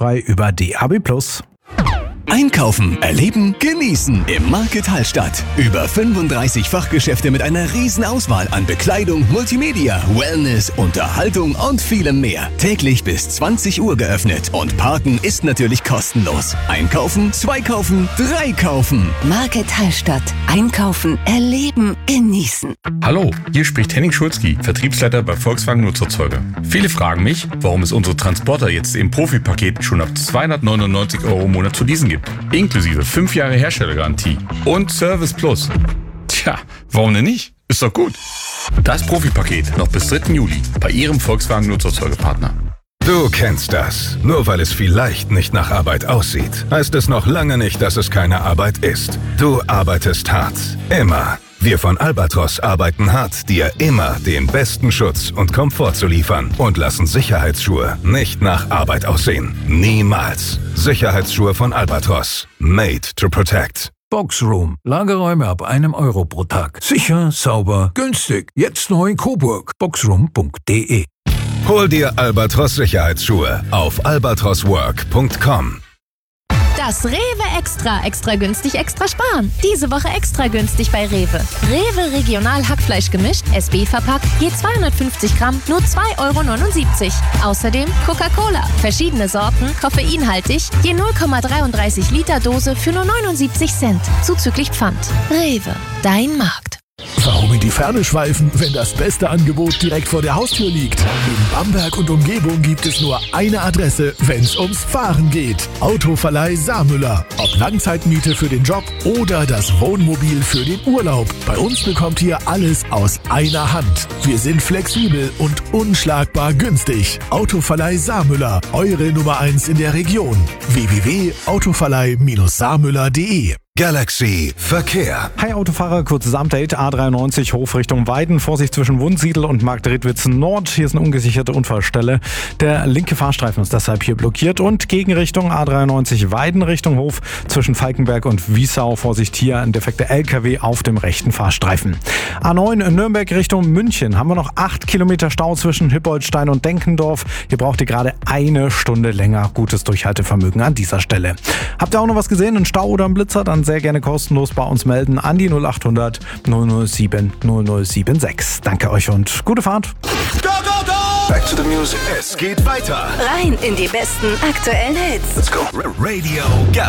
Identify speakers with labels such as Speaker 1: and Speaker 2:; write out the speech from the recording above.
Speaker 1: kostenfrei über DAB+.
Speaker 2: Einkaufen, erleben, genießen im Market Hallstatt. Über 35 Fachgeschäfte mit einer riesen Auswahl an Bekleidung, Multimedia, Wellness, Unterhaltung und vielem mehr. Täglich bis 20 Uhr geöffnet und Parken ist natürlich kostenlos. Einkaufen, 2 kaufen, 3 kaufen.
Speaker 3: Market Hallstatt. Einkaufen, erleben, genießen.
Speaker 4: Hallo, hier spricht Henning Schulzki, Vertriebsleiter bei Volkswagen Nutzerzeuger. Viele fragen mich, warum es unsere Transporter jetzt im Profipaket schon ab 299 € im Monat zu leasen gibt. Inklusive 5 Jahre Herstellergarantie und Service Plus. Tja, warum denn nicht? Ist doch gut. Das Profipaket noch bis 3. Juli bei Ihrem Volkswagen Nutzfahrzeugepartner.
Speaker 5: Du kennst das. Nur weil es vielleicht nicht nach Arbeit aussieht, heißt es noch lange nicht, dass es keine Arbeit ist. Du arbeitest hart. Immer. Wir von Albatros arbeiten hart, dir immer den besten Schutz und Komfort zu liefern und lassen Sicherheitsschuhe nicht nach Arbeit aussehen. Niemals. Sicherheitsschuhe von Albatros. Made to protect.
Speaker 6: Boxroom. Lagerräume ab €1 pro Tag. Sicher, sauber, günstig. Jetzt neu in Coburg. Boxroom.de.
Speaker 5: Hol dir Albatros Sicherheitsschuhe auf albatroswork.com.
Speaker 7: Das Rewe Extra günstig, extra sparen. Diese Woche extra günstig bei Rewe. Rewe Regional Hackfleisch gemischt, SB verpackt, je 250 Gramm, nur €2,79. Außerdem Coca-Cola. Verschiedene Sorten, koffeinhaltig, je 0,33 Liter Dose für nur 79 Cent. Zuzüglich Pfand. Rewe, dein Markt.
Speaker 6: Warum in die Ferne schweifen, wenn das beste Angebot direkt vor der Haustür liegt? In Bamberg und Umgebung gibt es nur eine Adresse, wenn's ums Fahren geht. Autoverleih Saarmüller. Ob Langzeitmiete für den Job oder das Wohnmobil für den Urlaub. Bei uns bekommt ihr alles aus einer Hand. Wir sind flexibel und unschlagbar günstig. Autoverleih Saarmüller. Eure Nummer 1 in der Region. www.autoverleih-saarmüller.de.
Speaker 5: Galaxy Verkehr.
Speaker 1: Hi Autofahrer, kurzes Update. A93 Hof Richtung Weiden. Vorsicht zwischen Wunsiedel und Marktredwitz Nord. Hier ist eine ungesicherte Unfallstelle. Der linke Fahrstreifen ist deshalb hier blockiert. Und Gegenrichtung A93 Weiden Richtung Hof zwischen Falkenberg und Wiesau. Vorsicht, hier ein defekter LKW auf dem rechten Fahrstreifen. A9 Nürnberg Richtung München. Haben wir noch 8 Kilometer Stau zwischen Hippoldstein und Denkendorf. Hier braucht ihr gerade 1 Stunde länger. Gutes Durchhaltevermögen an dieser Stelle. Habt ihr auch noch was gesehen? Einen Stau oder einen Blitzer? Dann sehr gerne kostenlos bei uns melden an die 0800 007 0076. Danke euch und gute Fahrt.
Speaker 5: Go, go, go! Back to the music. Es geht weiter.
Speaker 3: Rein in die besten aktuellen Hits.
Speaker 5: Let's go. Radio Galaxy.